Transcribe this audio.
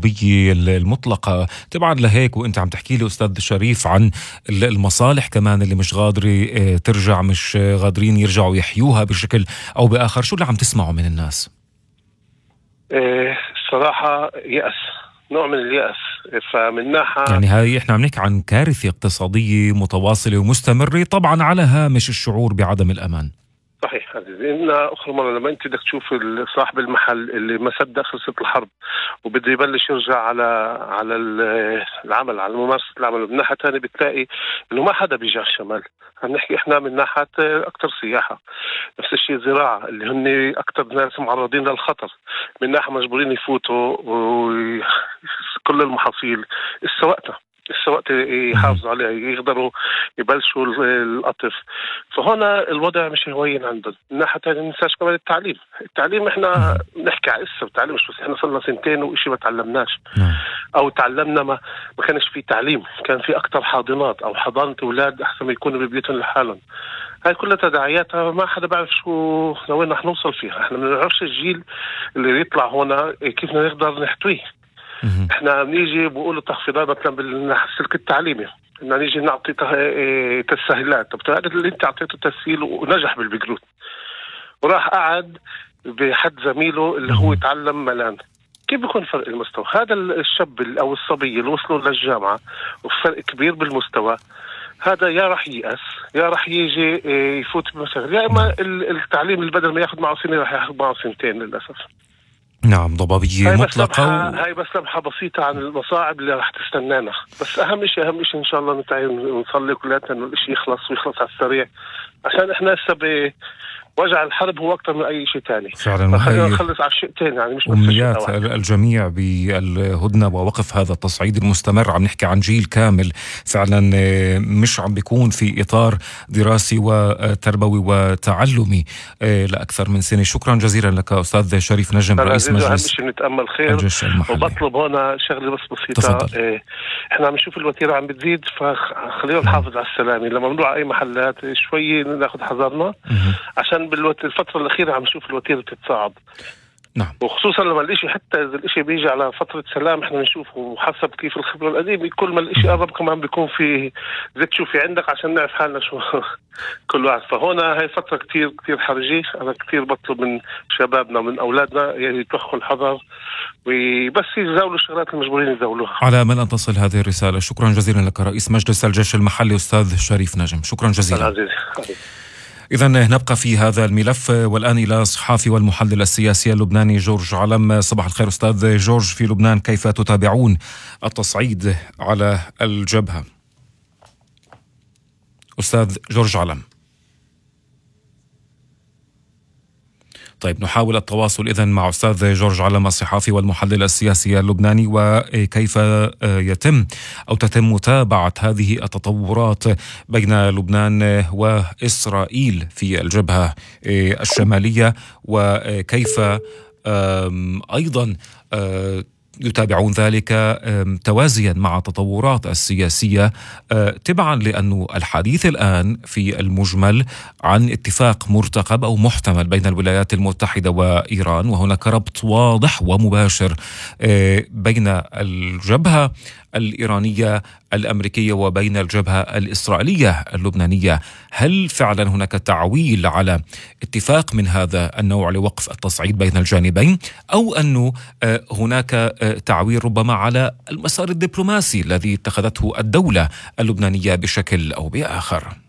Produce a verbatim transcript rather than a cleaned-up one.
الأوروبية المطلقة. طبعا لهيك وانت عم تحكي لي أستاذ شريف عن المصالح كمان اللي مش قادرة ترجع، مش قادرين يرجعوا يحيوها بشكل أو بآخر، شو اللي عم تسمعوا من الناس؟ إيه الصراحة يأس، نوع من اليأس. فمن ناحية يعني هاي احنا عم نحكي عن كارثة اقتصادية متواصلة ومستمرة، طبعا على هامش الشعور بعدم الأمان. صحيح عزيزي. إن آخر مرة لما أنت بدك تشوف صاحب المحل اللي ما صدق خلصت الحرب وبده يبلش يرجع على على العمل، على ممارسة العمل، ومن ناحية ثانية بتلاقي إنه ما حدا بيجي على الشمال. عم نحكي إحنا من ناحية أكثر سياحة، نفس الشيء زراعة اللي هن أكثر ناس معرضين للخطر، من ناحية مجبورين يفوتوا وكل المحاصيل السوقتها السوقت يحافظوا عليها، يقدروا يبلشوا القطف. فهنا الوضع مش هوين عندهم. من ناحية ثانية ما ننساش كمان التعليم. التعليم احنا نحكي على اسا التعليم، مش بس احنا صرنا سنتين وإشي ما تعلمناش او تعلمنا ما ما كانش في تعليم، كان في اكثر حاضنات او حضانة اولاد احسن ما يكونوا ببيوتهم لحالهم. هاي كلها تداعياتها ما حدا بعرف شو لوين رح نوصل فيها. احنا ما بنعرفش الجيل اللي يطلع هنا كيف بدنا نقدر نحتويه. احنا بنيجي بقولوا تخفيضات مثلا بالسلك التعليمي، بدنا نيجي نعطي تسهيلات. طب هذا اللي انت اعطيته تسهيل ونجح بالبقروت وراح قعد بحد زميله اللي هو يتعلم ملان، كيف بيكون فرق المستوى؟ هذا الشاب او الصبي اللي وصلوا للجامعة وفرق كبير بالمستوى، هذا يا راح ييأس يا راح يجي يفوت بمشاغل، يا اما التعليم اللي بدل ما ياخذ معه سنة راح ياخذ معه سنتين للاسف. نعم ضبابية هاي مطلقة. بس و... هاي بس لمحة بسيطة عن المصاعب اللي راح تستنانا. بس أهم شيء أهم شيء إن شاء الله نتعين ونصلي كلنا إنه الإشي يخلص ويخلص على السريع، عشان إحنا هسه بوجع الحرب هو أكتر من أي شيء تاني. فعلا خلينا نخلص على الشيء تاني، يعني مش أمنيات الجميع بالهدنة ووقف هذا التصعيد المستمر. عم نحكي عن جيل كامل فعلا مش عم بيكون في إطار دراسي وتربوي وتعلمي لأكثر من سنة. شكرا جزيلا لك أستاذ شريف نجم رئيس مجلس نتأمل خير. وبطلب هنا شغلة بس بسيطة. إيه احنا عم نشوف الوتيرة عم بتزيد، فخلينا نحافظ على السلامة. لما نروح على أي محلات شوي ناخذ حذرنا، عشان بالفترة الأخيرة عم نشوف الوتيرة بتتصاعد. نعم. وخصوصا لما الاشي حتى اذا الاشي بيجي على فترة سلام احنا بنشوفه، وحسب كيف الخبرة القديمة كل ما الاشي قرب كمان بيكون في زي تشوفي عندك عشان نعرف حالنا شو كل واحد. فهنا هاي فترة كتير كتير حرجة. انا كتير بطلب من شبابنا من اولادنا يعني يتوخوا الحذر وبس يزاولوا الشغلات المجبورين يزاولوها. على من ان تصل هذه الرسالة. شكرا جزيلا لك رئيس مجلس الجيش المحلي استاذ شريف نجم. شكرا جزيلا. إذن نبقى في هذا الملف والآن إلى الصحافي والمحلل السياسي اللبناني جورج علم. صباح الخير أستاذ جورج. في لبنان كيف تتابعون التصعيد على الجبهة؟ أستاذ جورج علم. طيب نحاول التواصل إذن مع أستاذ جورج علم الصحافي والمحلل السياسي اللبناني، وكيف يتم أو تتم متابعة هذه التطورات بين لبنان وإسرائيل في الجبهة الشمالية، وكيف أيضا يتابعون ذلك توازيا مع التطورات السياسية، تبعا لأن الحديث الآن في المجمل عن اتفاق مرتقب أو محتمل بين الولايات المتحدة وإيران، وهناك ربط واضح ومباشر بين الجبهة الإيرانية الأمريكية وبين الجبهة الإسرائيلية اللبنانية. هل فعلا هناك تعويل على اتفاق من هذا النوع لوقف التصعيد بين الجانبين، أو أنه هناك تعويل ربما على المسار الدبلوماسي الذي اتخذته الدولة اللبنانية بشكل أو بآخر؟